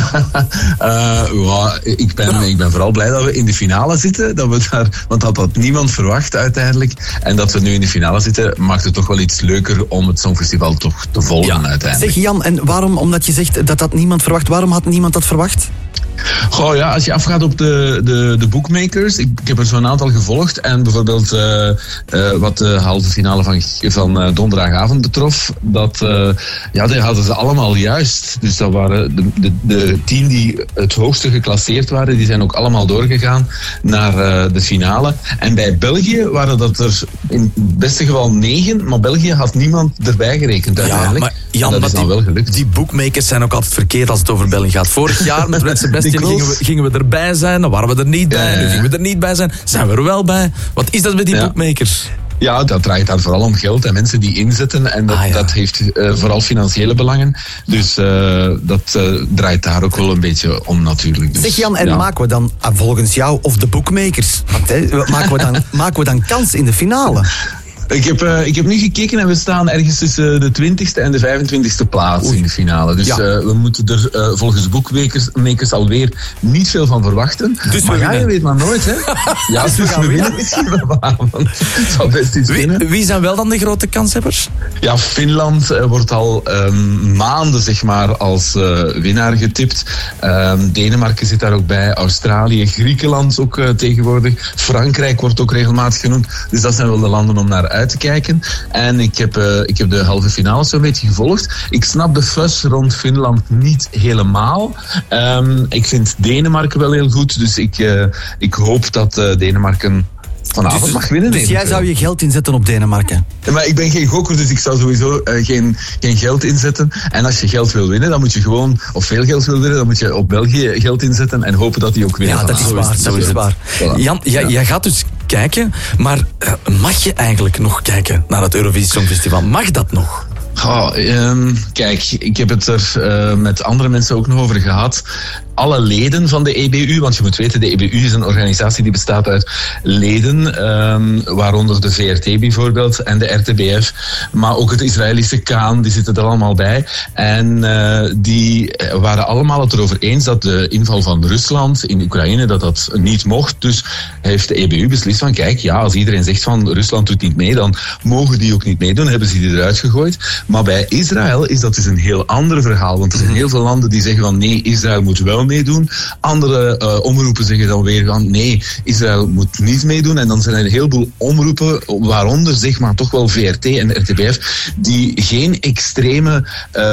Ik ben vooral blij dat we in de finale zitten. Want dat had niemand verwacht uiteindelijk. En dat we nu in de finale zitten, maakt het toch wel iets leuker om het Songfestival toch te volgen uiteindelijk. Zeg Jan, en waarom, omdat je zegt dat niemand verwacht, waarom had niemand dat verwacht? Goh ja, als je afgaat op de bookmakers, ik heb er zo'n aantal gevolgd en bijvoorbeeld wat de halve finale van donderdagavond betrof, die hadden ze allemaal juist. Dus dat waren de 10 die het hoogste geclasseerd waren, die zijn ook allemaal doorgegaan naar de finale. En bij België waren dat er in het beste geval 9, maar België had niemand erbij gerekend uiteindelijk. Ja, maar Jan, dat is dan wel gelukt. Die bookmakers zijn ook altijd verkeerd als het over België gaat. Vorig jaar met Red Best gingen we erbij zijn, dan waren we er niet bij. Nu gingen we er niet bij zijn, zijn we er wel bij. Wat is dat met die bookmakers? Ja, dat draait daar vooral om geld en mensen die inzetten. En dat heeft vooral financiële belangen. Dus dat draait daar ook wel een beetje om natuurlijk. Dus, zeg Jan, en maken we dan volgens jou of de bookmakers, maken we dan kans in de finale? Ik heb nu gekeken en we staan ergens tussen de 20ste en de 25ste plaats in de finale. Dus we moeten er volgens boekmakers alweer niet veel van verwachten. Dus maar je weet maar nooit, hè? Ja, dus we winnen misschien wel vanavond. Het zal best iets winnen. Wie zijn wel dan de grote kanshebbers? Ja, Finland wordt al maanden zeg maar als winnaar getipt. Denemarken zit daar ook bij. Australië, Griekenland ook tegenwoordig. Frankrijk wordt ook regelmatig genoemd. Dus dat zijn wel de landen om naar uit te kijken. En ik heb de halve finale zo'n beetje gevolgd. Ik snap de fuss rond Finland niet helemaal. Ik vind Denemarken wel heel goed. Dus ik hoop dat Denemarken vanavond mag winnen. Dus jij zou je geld inzetten op Denemarken? Ja, maar ik ben geen gokker, dus ik zou sowieso geen geld inzetten. En als je geld wil winnen, dan moet je gewoon, of veel geld wil winnen, dan moet je op België geld inzetten en hopen dat die ook winnen. Ja, dat is waar. Voilà. Jan, jij gaat dus kijken, maar mag je eigenlijk nog kijken naar het Eurovisie Songfestival? Mag dat nog? Kijk, ik heb het er met andere mensen ook nog over gehad. Alle leden van de EBU, want je moet weten, de EBU is een organisatie die bestaat uit leden, waaronder de VRT bijvoorbeeld en de RTBF, maar ook het Israëlische Kaan, die zitten er allemaal bij. En die waren allemaal het erover eens dat de inval van Rusland in Oekraïne, dat niet mocht. Dus heeft de EBU beslist van, kijk, ja, als iedereen zegt van Rusland doet niet mee, dan mogen die ook niet meedoen, hebben ze die eruit gegooid. Maar bij Israël is dat dus een heel ander verhaal, want er zijn heel veel landen die zeggen van nee, Israël moet wel meedoen. Andere omroepen zeggen dan weer van nee, Israël moet niet meedoen. En dan zijn er een heleboel omroepen, waaronder zeg maar toch wel VRT en RTBF, die geen extreme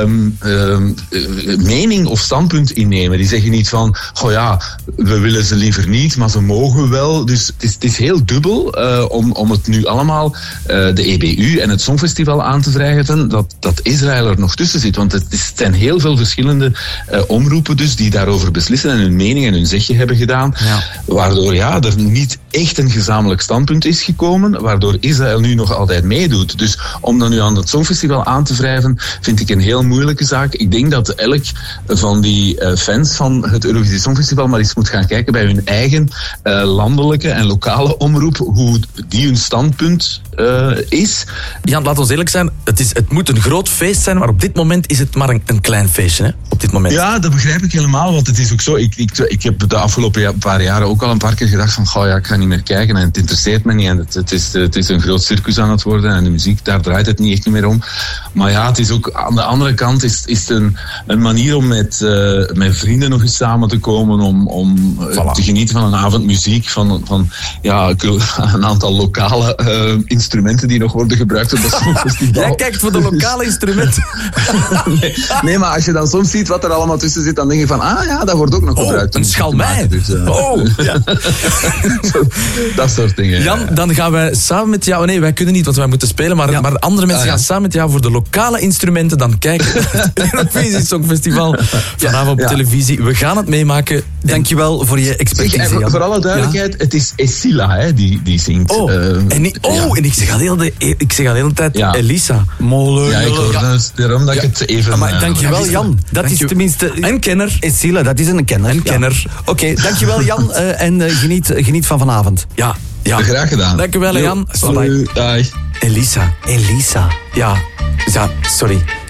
mening of standpunt innemen. Die zeggen niet van, goh ja, we willen ze liever niet, maar ze mogen wel. Dus het is heel dubbel om het nu allemaal de EBU en het Songfestival aan te wrijven, dat Israël er nog tussen zit. Want het zijn heel veel verschillende omroepen dus die daarover beslissen en hun mening en hun zegje hebben gedaan. Ja. Waardoor er niet echt een gezamenlijk standpunt is gekomen, waardoor Israël nu nog altijd meedoet. Dus om dan nu aan het Songfestival aan te wrijven, vind ik een heel moeilijke zaak. Ik denk dat elk van die fans van het Eurovisie Songfestival maar eens moet gaan kijken bij hun eigen landelijke en lokale omroep, hoe die hun standpunt is. Jan, laat ons eerlijk zijn, het moet een groot feest zijn, maar op dit moment is het maar een klein feestje, hè? Op dit moment. Ja, dat begrijp ik helemaal, want het is ook zo. Ik heb de afgelopen paar jaren ook al een paar keer gedacht van, ik ga niet meer kijken en het interesseert me niet. En het is een groot circus aan het worden en de muziek, daar draait het niet echt meer om. Maar ja, het is ook aan de andere kant is het een manier om met vrienden nog eens samen te komen, om voilà, te genieten van een avond muziek, van een aantal lokale instrumenten die nog worden gebruikt op dat Songfestival. Jij kijkt voor de lokale instrumenten. nee, maar als je dan soms ziet wat er allemaal tussen zit, dan denk je van, dat wordt ook nog gebruikt. Een schalmei. Dus, ja. Dat soort dingen. Jan, dan gaan wij samen met jou, nee, wij kunnen niet, want wij moeten spelen, maar andere mensen gaan samen met jou voor de lokale instrumenten dan kijken naar het Eurovisie Songfestival vanavond op televisie. We gaan het meemaken. Dankjewel voor je expertise, Jan. Voor alle duidelijkheid, het is Esila die zingt. En ik zeg al de hele tijd Elisa. Molen. Ja, ik hoorde het. Daarom dat ik het even... Maar dankjewel, Jan. Dat is tenminste... Een kenner. Esila, dat is een kenner. Een kenner. Oké, dankjewel, Jan. En geniet van vanavond. Ja. Graag gedaan. Dankjewel, Jan. Bye. Elisa. Ja, sorry.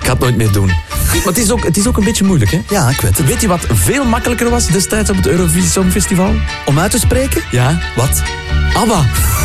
ga het nooit meer doen. Maar het is ook een beetje moeilijk, hè? Ja, ik weet het. Weet je wat veel makkelijker was destijds op het Eurovisie Songfestival? Om uit te spreken? Ja. Wat? ABBA.